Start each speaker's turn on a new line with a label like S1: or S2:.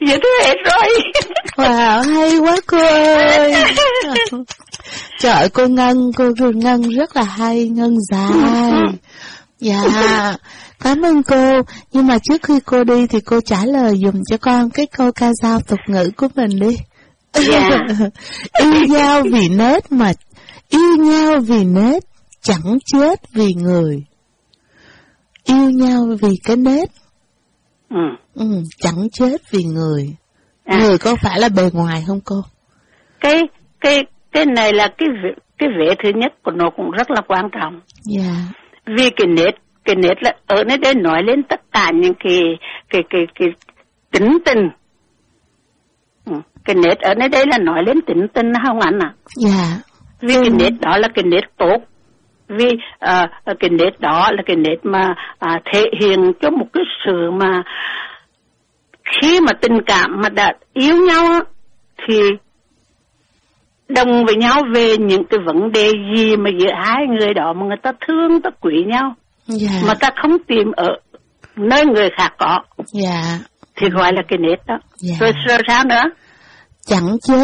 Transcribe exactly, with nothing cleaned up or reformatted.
S1: như thế hết rồi.
S2: Wow, hay quá cô ơi. Trời ơi, cô Ngân, cô Ngân rất là hay, Ngân dài. Dạ, cảm ơn cô. Nhưng mà trước khi cô đi thì cô trả lời dùm cho con cái câu ca dao tục ngữ của mình đi.
S1: Dạ.
S2: Yêu nhau vì nết mà yêu nhau vì nết, chẳng chết vì người. Yêu nhau vì cái nết,
S1: Ừ.
S2: ừ, chẳng chết vì người.
S1: À.
S2: Người có phải là bề ngoài không cô?
S1: Cái cái cái này là cái cái vẻ thứ nhất của nó cũng rất là quan trọng.
S2: Dạ.
S1: Vì cái nết cái nết là ở nơi đây nói lên tất cả những cái cái cái cái tính tình. Ừ. Cái nết ở nơi đây là nói lên tính tình không anh à?
S2: Dạ.
S1: Vì
S2: ừ.
S1: cái nết đó là cái nết tốt. Vì uh, cái nết đó là cái nết mà uh, thể hiện cho một cái sự mà khi mà tình cảm mà đã yêu nhau thì đồng với nhau về những cái vấn đề gì mà giữa hai người đó mà người ta thương, ta quý nhau,
S2: dạ.
S1: mà ta không tìm ở nơi người khác có,
S2: dạ.
S1: thì gọi là cái nết đó.
S2: Dạ.
S1: Rồi, rồi sao nữa?
S2: Chẳng chết